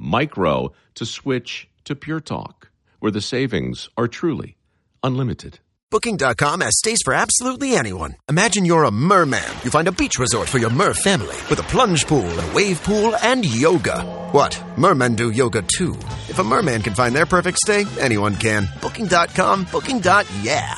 Micro to switch to Pure Talk, where the savings are truly unlimited. Booking.com has stays for absolutely anyone. Imagine you're a merman. You find a beach resort for your mer family with a plunge pool, a wave pool, and yoga. What? Mermen do yoga too. If a merman can find their perfect stay, anyone can. Booking.com, booking.yeah.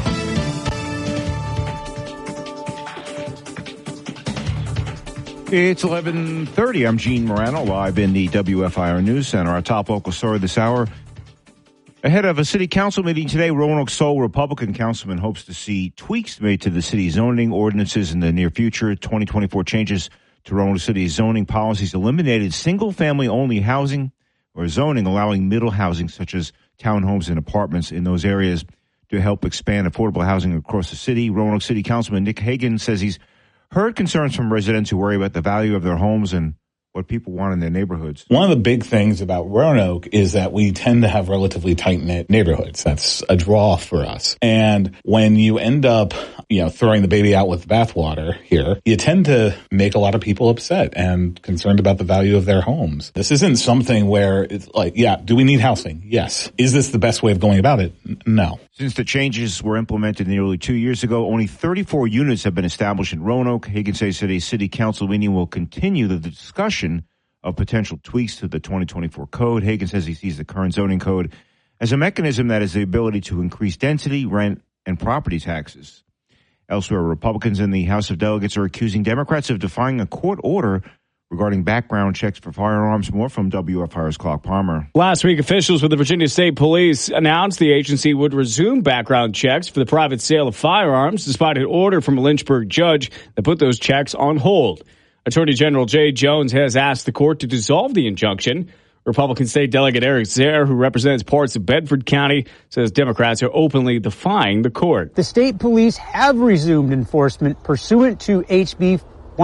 It's 11:30. I'm Gene Morano, live in the WFIR News Center. Our top local story this hour. Ahead of a city council meeting today, Roanoke Sole Republican councilman hopes to see tweaks made to the city's zoning ordinances in the near future. 2024 changes to Roanoke City's zoning policies eliminated single-family-only housing or zoning, allowing middle housing such as townhomes and apartments in those areas to help expand affordable housing across the city. Roanoke City Councilman Nick Hagan says he's heard concerns from residents who worry about the value of their homes and what people want in their neighborhoods. One of the big things about Roanoke is that we tend to have relatively tight-knit neighborhoods. That's a draw for us. And when you end up, throwing the baby out with the bathwater here, you tend to make a lot of people upset and concerned about the value of their homes. This isn't something where it's like, do we need housing? Yes. Is this the best way of going about it? No. Since the changes were implemented nearly 2 years ago, only 34 units have been established in Roanoke. Hagan says today's city council meeting will continue the discussion of potential tweaks to the 2024 code. Hagan says he sees the current zoning code as a mechanism that has the ability to increase density, rent, and property taxes. Elsewhere, Republicans in the House of Delegates are accusing Democrats of defying a court order regarding background checks for firearms. More from WFIR's Clark Palmer. Last week, officials with the Virginia State Police announced the agency would resume background checks for the private sale of firearms, despite an order from a Lynchburg judge that put those checks on hold. Attorney General Jay Jones has asked the court to dissolve the injunction. Republican State Delegate Eric Zare, who represents parts of Bedford County, says Democrats are openly defying the court. The state police have resumed enforcement pursuant to HB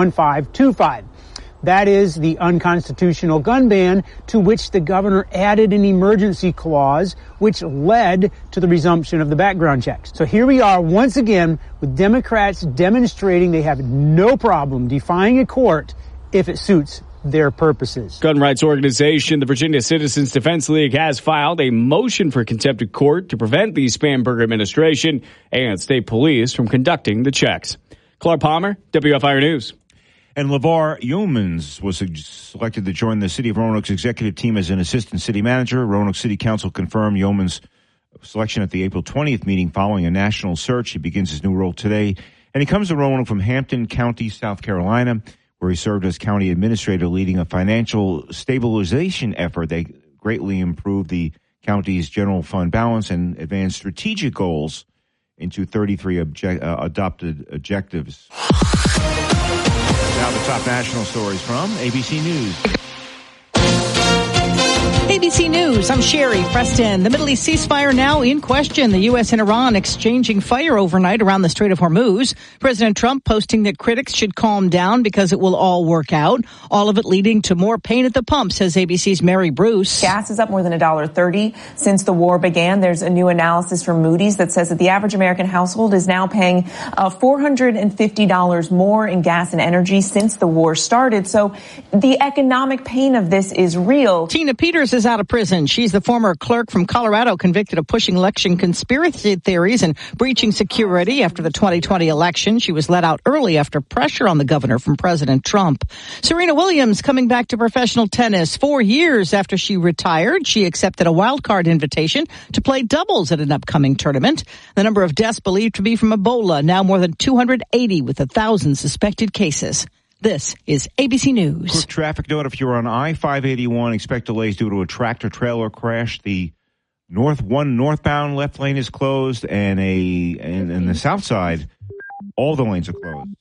1525. That is the unconstitutional gun ban to which the governor added an emergency clause, which led to the resumption of the background checks. So here we are once again with Democrats demonstrating they have no problem defying a court if it suits their purposes. Gun rights organization, the Virginia Citizens Defense League, has filed a motion for contempt of court to prevent the Spanberger administration and state police from conducting the checks. Clark Palmer, WFIR News. And LeVar Yeomans was selected to join the City of Roanoke's executive team as an assistant city manager. Roanoke City Council confirmed Yeomans' selection at the April 20th meeting following a national search. He begins his new role today. And he comes to Roanoke from Hampton County, South Carolina, where he served as county administrator, leading a financial stabilization effort that greatly improved the county's general fund balance and advanced strategic goals into 33 adopted objectives. Now the top national stories from ABC News. ABC News, I'm Sherry Preston. The Middle East ceasefire now in question. The U.S. and Iran exchanging fire overnight around the Strait of Hormuz. President Trump posting that critics should calm down because it will all work out. All of it leading to more pain at the pump, says ABC's Mary Bruce. Gas is up more than $1.30 since the war began. There's a new analysis from Moody's that says that the average American household is now paying $450 more in gas and energy since the war started. So the economic pain of this is real. Tina Peters is out of prison. She's the former clerk from Colorado convicted of pushing election conspiracy theories and breaching security after the 2020 election. She was let out early after pressure on the governor from President Trump. Serena Williams coming back to professional tennis 4 years after she retired. She accepted a wildcard invitation to play doubles at an upcoming tournament. The number of deaths believed to be from Ebola, now more than 280 with 1,000 suspected cases. This is ABC News. Quick traffic note: if you're on I-581, expect delays due to a tractor-trailer crash. The northbound left lane is closed, and the south side, all the lanes are closed.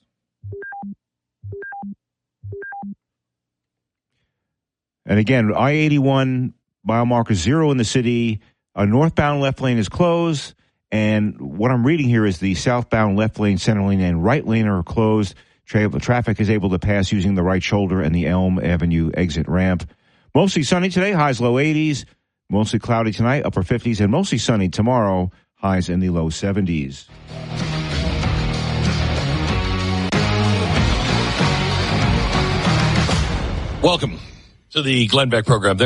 And again, I-81, mile marker 0 in the city. A northbound left lane is closed, and what I'm reading here is the southbound left lane, center lane, and right lane are closed. Traffic is able to pass using the right shoulder and the Elm Avenue exit ramp. Mostly sunny today, highs low 80s. Mostly cloudy tonight, upper 50s, and mostly sunny tomorrow, highs in the low 70s. Welcome to the Glenn Beck program.